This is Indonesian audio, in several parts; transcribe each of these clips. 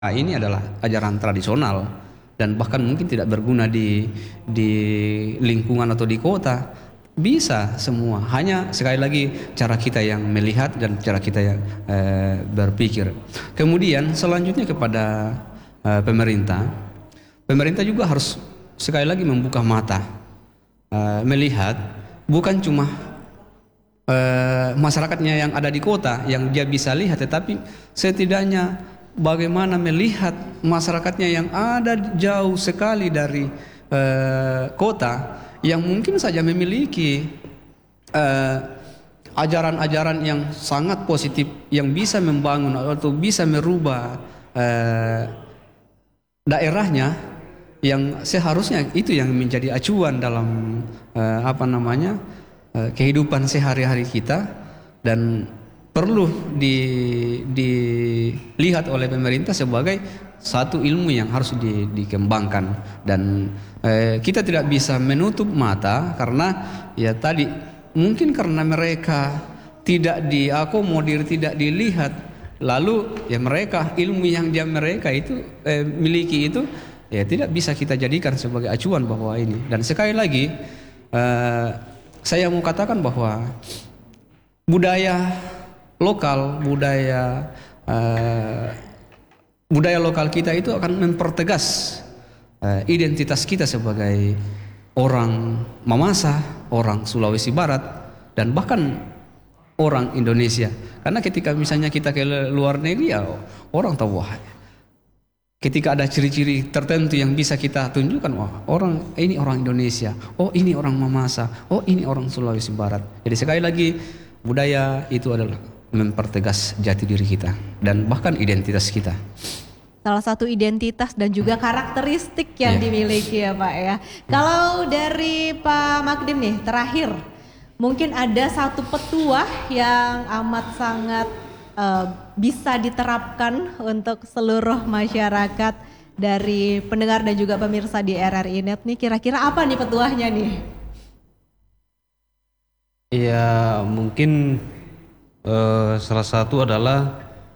ini adalah ajaran tradisional dan bahkan mungkin tidak berguna di lingkungan atau di kota. Bisa semua, hanya sekali lagi cara kita yang melihat dan cara kita yang berpikir. Kemudian selanjutnya kepada pemerintah. Pemerintah juga harus sekali lagi membuka mata, melihat bukan cuma masyarakatnya yang ada di kota yang dia bisa lihat, tetapi setidaknya bagaimana melihat masyarakatnya yang ada jauh sekali dari kota, yang mungkin saja memiliki ajaran-ajaran yang sangat positif, yang bisa membangun atau bisa merubah daerahnya, yang seharusnya itu yang menjadi acuan dalam kehidupan sehari-hari kita, dan perlu dilihat oleh pemerintah sebagai satu ilmu yang harus dikembangkan. Dan kita tidak bisa menutup mata, karena ya tadi mungkin karena mereka tidak diakomodir, tidak dilihat, lalu ya mereka ilmu yang mereka itu miliki itu ya tidak bisa kita jadikan sebagai acuan bahwa ini. Dan sekali lagi saya mau katakan bahwa budaya lokal, budaya lokal kita itu akan mempertegas identitas kita sebagai orang Mamasa, orang Sulawesi Barat, dan bahkan orang Indonesia. Karena ketika misalnya kita ke luar negeri, ya orang tahu, wah, ketika ada ciri-ciri tertentu yang bisa kita tunjukkan, wah ini orang Indonesia, oh ini orang Mamasa, oh ini orang Sulawesi Barat. Jadi sekali lagi budaya itu adalah mempertegas jati diri kita dan bahkan identitas kita. Salah satu identitas dan juga karakteristik yang dimiliki ya Pak ya. Kalau dari Pak Magdim nih terakhir, mungkin ada satu petuah yang amat sangat bisa diterapkan untuk seluruh masyarakat dari pendengar dan juga pemirsa di RRI Net nih, kira-kira apa nih petuahnya nih? Ya mungkin salah satu adalah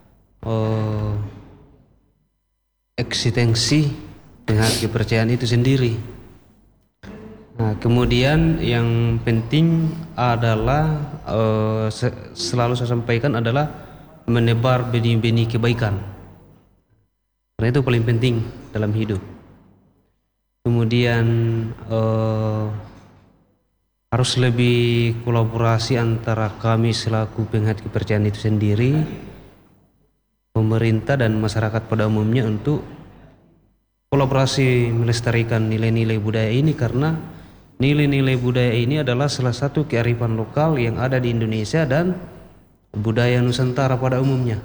eksistensi dengan kepercayaan itu sendiri. Nah, kemudian yang penting adalah selalu saya sampaikan adalah menebar benih-benih kebaikan. Karena itu paling penting dalam hidup. Kemudian harus lebih kolaborasi antara kami selaku penghayat kepercayaan itu sendiri, pemerintah dan masyarakat pada umumnya, untuk kolaborasi melestarikan nilai-nilai budaya ini, karena nilai-nilai budaya ini adalah salah satu kearifan lokal yang ada di Indonesia dan budaya Nusantara pada umumnya.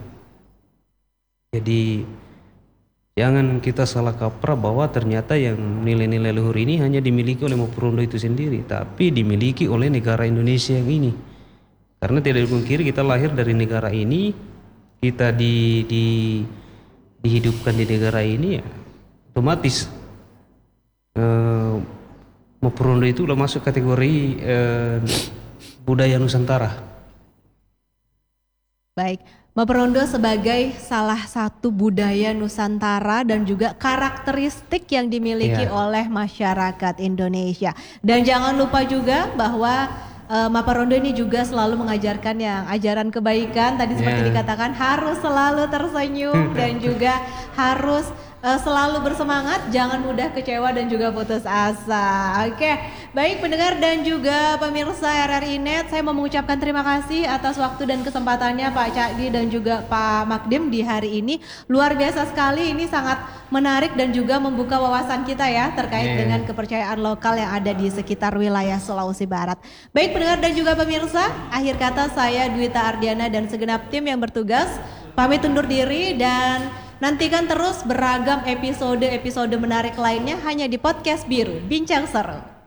Jadi jangan kita salah kaprah bahwa ternyata yang nilai-nilai luhur ini hanya dimiliki oleh Moperondo itu sendiri, tapi dimiliki oleh negara Indonesia yang ini. Karena tidak dipungkiri kita lahir dari negara ini, kita dihidupkan di negara ini, ya, otomatis Moperondo itu udah masuk kategori budaya Nusantara. Baik, Moperondo sebagai salah satu budaya Nusantara dan juga karakteristik yang dimiliki oleh masyarakat Indonesia. Dan jangan lupa juga bahwa Moperondo ini juga selalu mengajarkan yang ajaran kebaikan. Tadi seperti dikatakan harus selalu tersenyum dan juga harus selalu bersemangat, jangan mudah kecewa dan juga putus asa. Oke, baik pendengar dan juga pemirsa RRI Net, saya mau mengucapkan terima kasih atas waktu dan kesempatannya Pak Cakdi dan juga Pak Magdim di hari ini. Luar biasa sekali, ini sangat menarik dan juga membuka wawasan kita ya terkait dengan kepercayaan lokal yang ada di sekitar wilayah Sulawesi Barat. Baik pendengar dan juga pemirsa, akhir kata saya Dwita Ardiana dan segenap tim yang bertugas pamit undur diri, dan nantikan terus beragam episode-episode menarik lainnya hanya di Podcast Biru Bincang Seru.